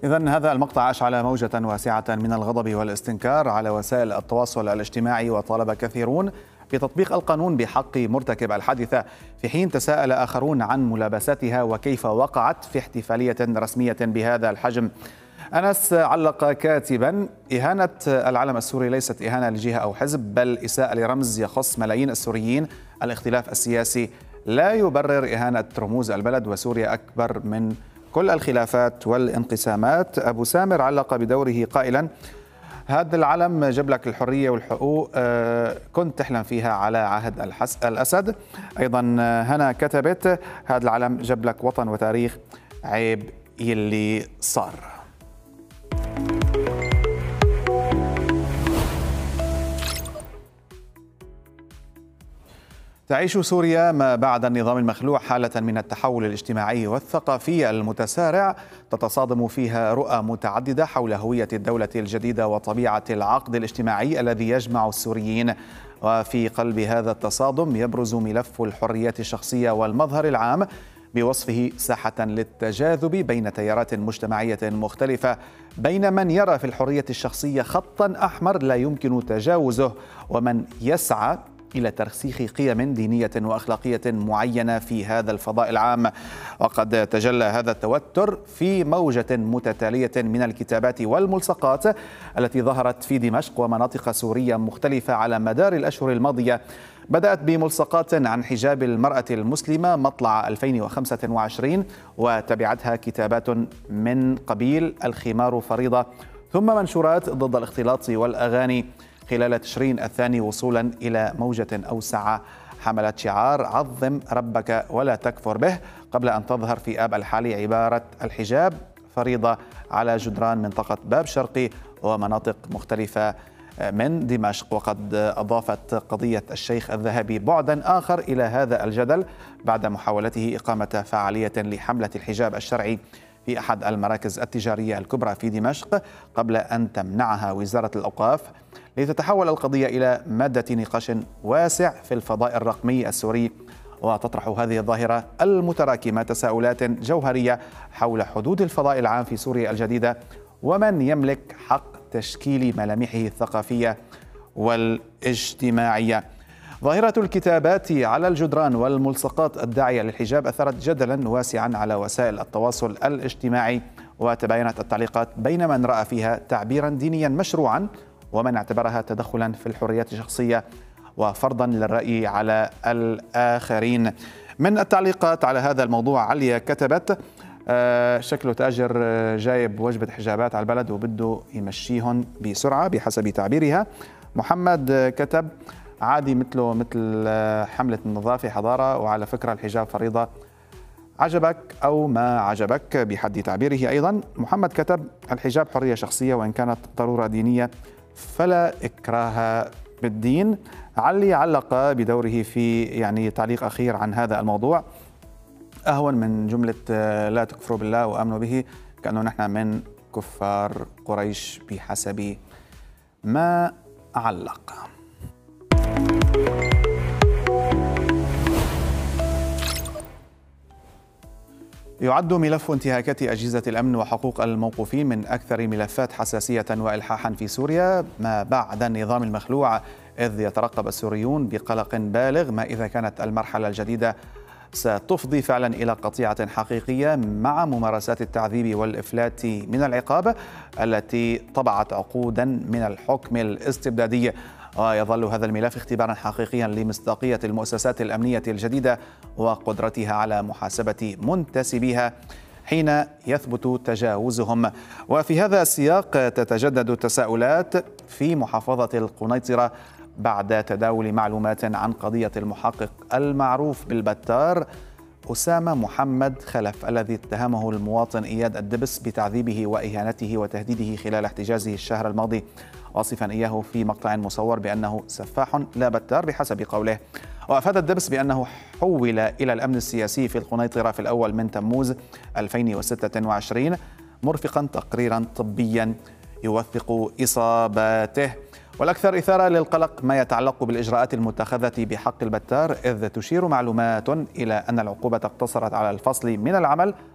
إذن هذا المقطع أشعل موجة واسعة من الغضب والاستنكار على وسائل التواصل الاجتماعي، وطالب كثيرون بتطبيق القانون بحق مرتكب الحادثة، في حين تساءل آخرون عن ملابستها وكيف وقعت في احتفالية رسمية بهذا الحجم. أنس علق كاتبا: إهانة العلم السوري ليست إهانة لجهة أو حزب، بل إساءة لرمز يخص ملايين السوريين. الاختلاف السياسي لا يبرر إهانة رموز البلد، وسوريا أكبر من كل الخلافات والانقسامات. أبو سامر علق بدوره قائلا: هذا العلم جاب لك الحرية والحقوق، كنت تحلم فيها على عهد الأسد. أيضا هنا كتبت: هذا العلم جاب لك وطن وتاريخ، عيب يلي صار. تعيش سوريا ما بعد النظام المخلوع حالة من التحول الاجتماعي والثقافي المتسارع، تتصادم فيها رؤى متعددة حول هوية الدولة الجديدة وطبيعة العقد الاجتماعي الذي يجمع السوريين. وفي قلب هذا التصادم يبرز ملف الحريات الشخصية والمظهر العام، بوصفه ساحة للتجاذب بين تيارات مجتمعية مختلفة، بين من يرى في الحرية الشخصية خطا أحمر لا يمكن تجاوزه، ومن يسعى إلى ترسيخ قيم دينية وأخلاقية معينة في هذا الفضاء العام. وقد تجلى هذا التوتر في موجة متتالية من الكتابات والملصقات التي ظهرت في دمشق ومناطق سورية مختلفة على مدار الأشهر الماضية. بدأت بملصقات عن حجاب المرأة المسلمة مطلع 2025، وتبعتها كتابات من قبيل الخمار فريضة، ثم منشورات ضد الاختلاط والأغاني خلال تشرين الثاني، وصولا إلى موجة أوسع حملت شعار عظم ربك ولا تكفر به، قبل أن تظهر في آب الحالي عبارة الحجاب فريضة على جدران منطقة باب شرقي ومناطق مختلفة من دمشق. وقد أضافت قضية الشيخ الذهبي بعدا آخر إلى هذا الجدل بعد محاولته إقامة فعالية لحملة الحجاب الشرعي في أحد المراكز التجارية الكبرى في دمشق، قبل أن تمنعها وزارة الأوقاف، لتتحول القضية إلى مادة نقاش واسع في الفضاء الرقمي السوري. وتطرح هذه الظاهرة المتراكمة تساؤلات جوهرية حول حدود الفضاء العام في سوريا الجديدة، ومن يملك حق تشكيل ملامحه الثقافية والاجتماعية. ظاهرة الكتابات على الجدران والملصقات الداعية للحجاب أثارت جدلا واسعا على وسائل التواصل الاجتماعي، وتباينت التعليقات بين من رأى فيها تعبيرا دينيا مشروعا، ومن اعتبرها تدخلا في الحريات الشخصية وفرضا للرأي على الآخرين. من التعليقات على هذا الموضوع عليا كتبت: شكله تاجر جايب وجبة حجابات على البلد وبده يمشيهم بسرعة بحسب تعبيرها. محمد كتب: عادي مثله مثل حملة النظافة حضارة، وعلى فكرة الحجاب فريضة، عجبك أو ما عجبك بحد تعبيره. أيضا محمد كتب: الحجاب حرية شخصية، وإن كانت ضرورة دينية فلا إكراه بالدين. علي علق بدوره في تعليق أخير عن هذا الموضوع: أهون من جملة لا تكفروا بالله وآمنوا به، كأنه نحن من كفار قريش بحسب ما علق. يعد ملف انتهاكات أجهزة الأمن وحقوق الموقوفين من أكثر الملفات حساسية وإلحاحا في سوريا ما بعد النظام المخلوع، إذ يترقب السوريون بقلق بالغ ما إذا كانت المرحلة الجديدة ستفضي فعلا إلى قطيعة حقيقية مع ممارسات التعذيب والإفلات من العقاب التي طبعت عقودا من الحكم الاستبدادي. ويظل هذا الملف اختبارا حقيقيا لمصداقية المؤسسات الأمنية الجديدة وقدرتها على محاسبة منتسبيها حين يثبت تجاوزهم. وفي هذا السياق تتجدد التساؤلات في محافظة القنيطرة بعد تداول معلومات عن قضية المحقق المعروف بالبتار أسامة محمد خلف، الذي اتهمه المواطن إياد الدبس بتعذيبه وإهانته وتهديده خلال احتجازه الشهر الماضي، واصفا إياه في مقطع مصور بأنه سفاح لا بتار بحسب قوله. وأفاد الدبس بأنه حول إلى الأمن السياسي في القنيطرة في الأول من تموز 2026 مرفقا تقريرا طبيا يوثق إصاباته. والأكثر إثارة للقلق ما يتعلق بالإجراءات المتخذة بحق البتار، إذ تشير معلومات إلى أن العقوبة اقتصرت على الفصل من العمل